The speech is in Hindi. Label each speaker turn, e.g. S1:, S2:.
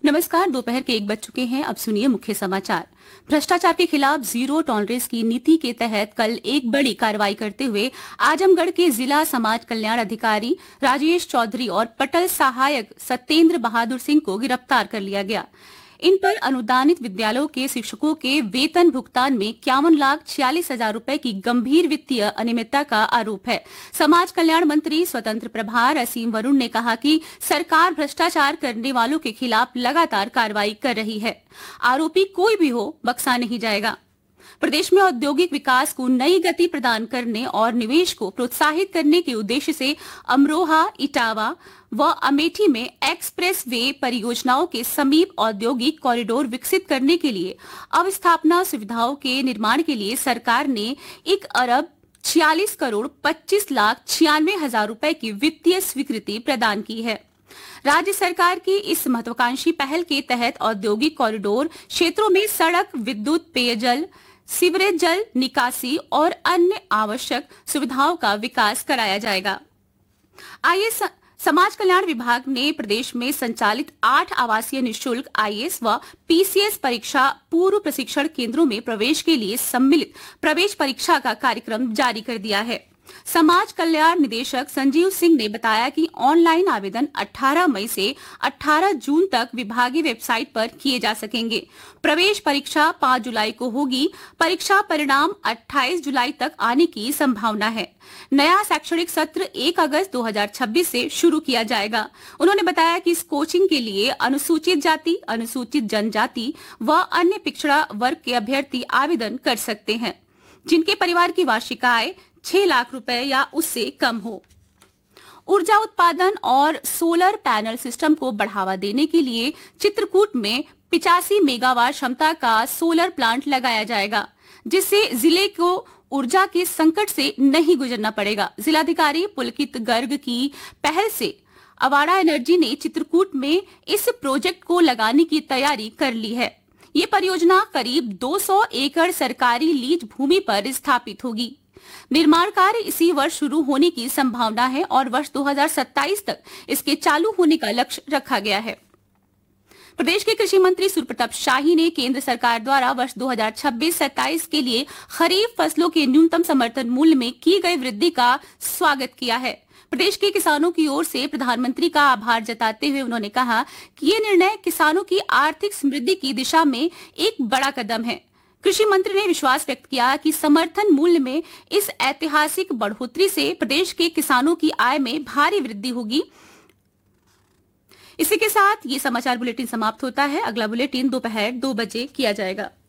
S1: नमस्कार। दोपहर के 1 बज चुके हैं। अब सुनिए मुख्य समाचार। भ्रष्टाचार के खिलाफ जीरो टॉलरेंस की नीति के तहत कल एक बड़ी कार्रवाई करते हुए आजमगढ़ के जिला समाज कल्याण अधिकारी राजेश चौधरी और पटल सहायक सत्येंद्र बहादुर सिंह को गिरफ्तार कर लिया गया। इन पर अनुदानित विद्यालयों के शिक्षकों के वेतन भुगतान में 51,46,000 रुपए की गंभीर वित्तीय अनियमितता का आरोप है। समाज कल्याण मंत्री स्वतंत्र प्रभार असीम वरुण ने कहा कि सरकार भ्रष्टाचार करने वालों के खिलाफ लगातार कार्रवाई कर रही है। आरोपी कोई भी हो, बख्शा नहीं जाएगा। प्रदेश में औद्योगिक विकास को नई गति प्रदान करने और निवेश को प्रोत्साहित करने के उद्देश्य से अमरोहा, इटावा व अमेठी में एक्सप्रेस वे परियोजनाओं के समीप औद्योगिक कॉरिडोर विकसित करने के लिए अवस्थापना सुविधाओं के निर्माण के लिए सरकार ने 1,46,25,96,96,000 रुपए की वित्तीय स्वीकृति प्रदान की है। राज्य सरकार की इस महत्वाकांक्षी पहल के तहत औद्योगिक कॉरिडोर क्षेत्रों में सड़क, विद्युत, पेयजल, सीवरेज जल निकासी और अन्य आवश्यक सुविधाओं का विकास कराया जाएगा। समाज कल्याण विभाग ने प्रदेश में संचालित 8 आवासीय निःशुल्क आईएएस व पीसीएस परीक्षा पूर्व प्रशिक्षण केंद्रों में प्रवेश के लिए सम्मिलित प्रवेश परीक्षा का कार्यक्रम जारी कर दिया है। समाज कल्याण निदेशक संजीव सिंह ने बताया कि ऑनलाइन आवेदन 18 मई से 18 जून तक विभागीय वेबसाइट पर किए जा सकेंगे। प्रवेश परीक्षा 5 जुलाई को होगी। परीक्षा परिणाम 28 जुलाई तक आने की संभावना है। नया शैक्षणिक सत्र 1 अगस्त 2026 से शुरू किया जाएगा। उन्होंने बताया कि इस कोचिंग के लिए अनुसूचित जाति, अनुसूचित जनजाति व अन्य पिछड़ा वर्ग के अभ्यर्थी आवेदन कर सकते हैं, जिनके परिवार की वार्षिक आय 6 लाख रुपए या उससे कम हो। ऊर्जा उत्पादन और सोलर पैनल सिस्टम को बढ़ावा देने के लिए चित्रकूट में 85 मेगावाट क्षमता का सोलर प्लांट लगाया जाएगा, जिससे जिले को ऊर्जा के संकट से नहीं गुजरना पड़ेगा। जिलाधिकारी पुलकित गर्ग की पहल से अवाड़ा एनर्जी ने चित्रकूट में इस प्रोजेक्ट को लगाने की तैयारी कर ली है। ये परियोजना करीब 200 एकड़ सरकारी लीज भूमि पर स्थापित होगी। निर्माण कार्य इसी वर्ष शुरू होने की संभावना है और वर्ष 2027 तक इसके चालू होने का लक्ष्य रखा गया है। प्रदेश के कृषि मंत्री सूर्यप्रताप शाही ने केंद्र सरकार द्वारा वर्ष 2026-27 के लिए खरीफ फसलों के न्यूनतम समर्थन मूल्य में की गई वृद्धि का स्वागत किया है। प्रदेश के किसानों की ओर से प्रधानमंत्री का आभार जताते हुए उन्होंने कहा कि ये निर्णय किसानों की आर्थिक समृद्धि की दिशा में एक बड़ा कदम है। कृषि मंत्री ने विश्वास व्यक्त किया कि समर्थन मूल्य में इस ऐतिहासिक बढ़ोतरी से प्रदेश के किसानों की आय में भारी वृद्धि होगी। इसी के साथ ये समाचार बुलेटिन समाप्त होता है। अगला बुलेटिन दोपहर 2 बजे किया जाएगा।